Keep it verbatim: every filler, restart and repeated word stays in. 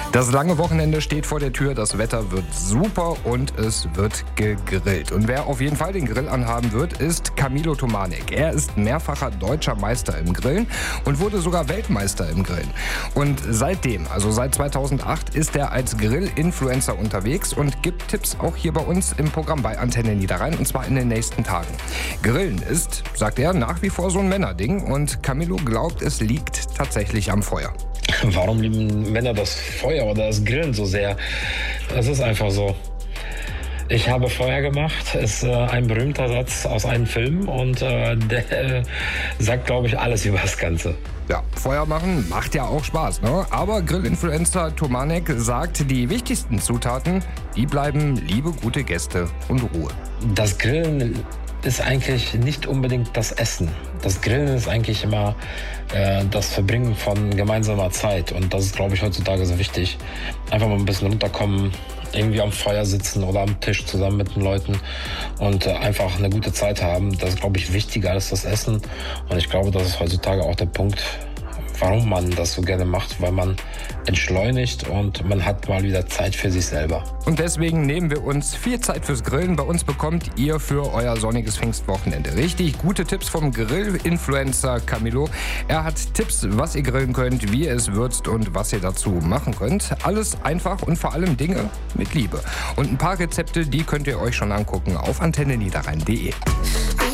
Das lange Wochenende steht vor der Tür, das Wetter wird super und es wird gegrillt. Und wer auf jeden Fall den Grill anhaben wird, ist Camilo Tomanek. Er ist mehrfacher deutscher Meister im Grillen und wurde sogar Weltmeister im Grillen. Und seitdem, also seit zweitausendacht, ist er als Grill-Influencer unterwegs und gibt Tipps auch hier bei uns im Programm bei Antenne Niederrhein, und zwar in den nächsten Tagen. Grillen ist, sagt er, nach wie vor so ein Männerding, und Camilo glaubt, es liegt tatsächlich am Feuer. Warum lieben Männer das Feuer oder das Grillen so sehr? Es ist einfach so. Ich habe Feuer gemacht, ist äh, ein berühmter Satz aus einem Film, und äh, der äh, sagt, glaube ich, alles über das Ganze. Ja, Feuer machen macht ja auch Spaß, ne? Aber Grillinfluencer Tomanek sagt, die wichtigsten Zutaten, die bleiben Liebe, gute Gäste und Ruhe. Das Grillen ist eigentlich nicht unbedingt das Essen. Das Grillen ist eigentlich immer äh, das Verbringen von gemeinsamer Zeit. Und das ist, glaube ich, heutzutage so wichtig. Einfach mal ein bisschen runterkommen, irgendwie am Feuer sitzen oder am Tisch zusammen mit den Leuten und äh, einfach eine gute Zeit haben. Das ist, glaube ich, wichtiger als das Essen. Und ich glaube, das ist heutzutage auch der Punkt, warum man das so gerne macht, weil man entschleunigt und man hat mal wieder Zeit für sich selber. Und deswegen nehmen wir uns viel Zeit fürs Grillen. Bei uns bekommt ihr für euer sonniges Pfingstwochenende richtig gute Tipps vom Grill-Influencer Camilo. Er hat Tipps, was ihr grillen könnt, wie ihr es würzt und was ihr dazu machen könnt. Alles einfach und vor allem Dinge mit Liebe. Und ein paar Rezepte, die könnt ihr euch schon angucken auf antenne niederrhein punkt de.